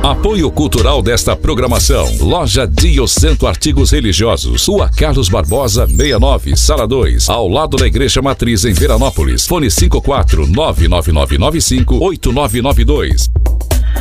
Apoio cultural desta programação. Loja Diocento Artigos Religiosos. Rua Carlos Barbosa, 69, Sala 2. Ao lado da Igreja Matriz em Veranópolis. Fone 54 99995 8992.